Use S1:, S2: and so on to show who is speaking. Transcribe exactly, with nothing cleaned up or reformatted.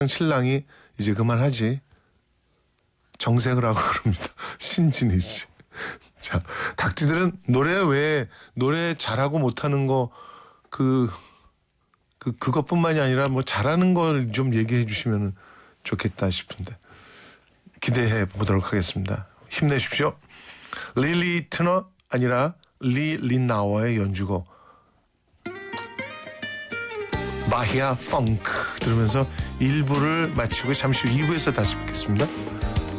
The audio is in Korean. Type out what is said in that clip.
S1: 신랑이 이제 그만하지. 정색을 하고 그럽니다. 신진희 씨. 자, 닭띠들은 노래 왜 노래 잘하고 못하는 거 그 그 그것뿐만이 아니라 뭐 잘하는 걸 좀 얘기해 주시면 좋겠다 싶은데 기대해 보도록 하겠습니다. 힘내십시오. 릴리 트너 아니라 리 린나워의 연주곡 마히아 펑크 들으면서 일 부를 마치고 잠시 후 이 부에서 다시 뵙겠습니다.